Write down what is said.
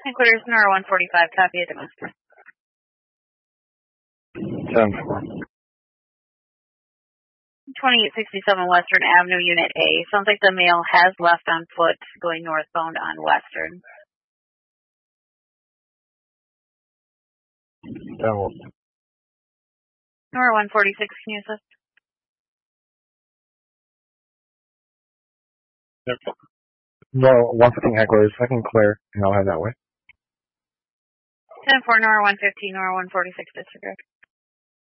Headquarters, Nora 145, copy at Demaster. 10-4. 2867 Western Avenue, Unit A. Sounds like the male has left on foot going northbound on Western. 10-1. Nora 146, can you assist? No, 115 headquarters. I can clear, and I'll head that way. 10-4, Nora 115, Nora 146, disregard.